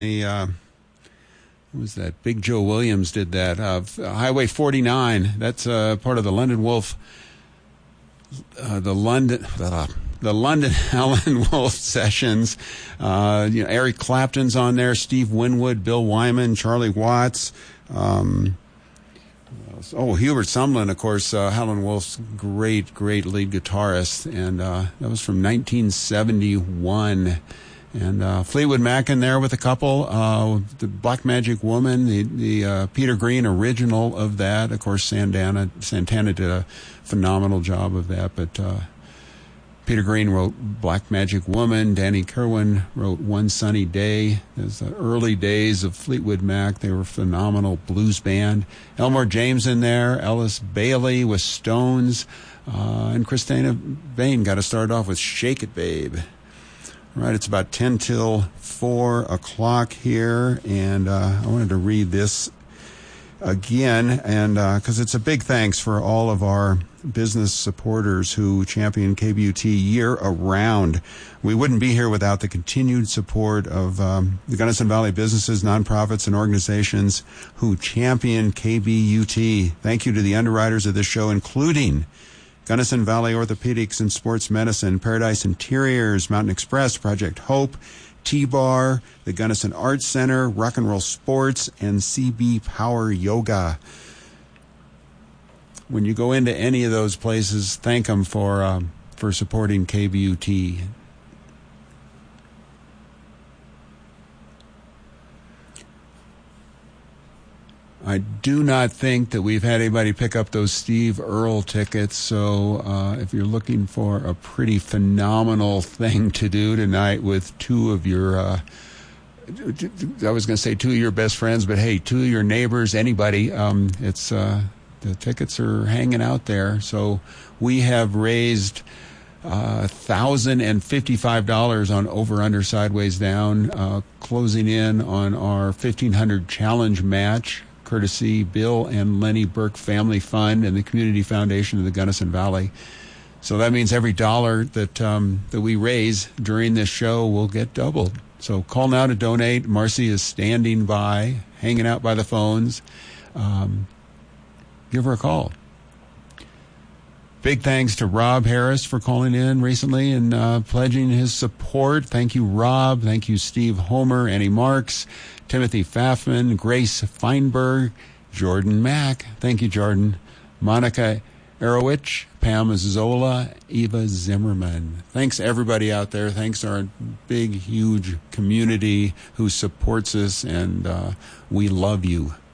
Who was that? Big Joe Williams did that. Highway 49. That's part of the London Wolf. The London Howlin' Wolf sessions. Eric Clapton's on there. Steve Winwood, Bill Wyman, Charlie Watts. Hubert Sumlin, of course, Howlin' Wolf's great lead guitarist, and that was from 1971. And Fleetwood Mac in there with a couple. The Black Magic Woman, the Peter Green original of that. Of course, Santana did a phenomenal job of that. But Peter Green wrote Black Magic Woman. Danny Kerwin wrote One Sunny Day. There's the early days of Fleetwood Mac. They were a phenomenal blues band. Elmore James in there. Ellis Bailey with Stones. And Christina Vane got to start off with Shake It, Babe. All right, it's about 10 till 4 o'clock here, and I wanted to read this again, and because it's a big thanks for all of our business supporters who champion KBUT year-around. We wouldn't be here without the continued support of the Gunnison Valley businesses, nonprofits, and organizations who champion KBUT. Thank you to the underwriters of this show, including Gunnison Valley Orthopedics and Sports Medicine, Paradise Interiors, Mountain Express, Project Hope, T-Bar, the Gunnison Arts Center, Rock and Roll Sports, and CB Power Yoga. When you go into any of those places, thank them for supporting KBUT. I do not think that we've had anybody pick up those Steve Earle tickets, so if you're looking for a pretty phenomenal thing to do tonight with two of your, I was going to say two of your best friends, but hey, two of your neighbors, anybody, the tickets are hanging out there. So we have raised $1,055 on Over Under Sideways Down, closing in on our 1,500 challenge match, courtesy Bill and Lenny Burke Family Fund and the Community Foundation of the Gunnison Valley. So that means every dollar that we raise during this show will get doubled. So call now to donate. Marcy is standing by, hanging out by the phones. Give her a call. Big thanks to Rob Harris for calling in recently and pledging his support. Thank you, Rob. Thank you, Steve Homer, Annie Marks, Timothy Pfaffman, Grace Feinberg, Jordan Mack. Thank you, Jordan. Monica Arowich, Pam Zola, Eva Zimmerman. Thanks, everybody out there. Thanks to our big, huge community who supports us, and we love you.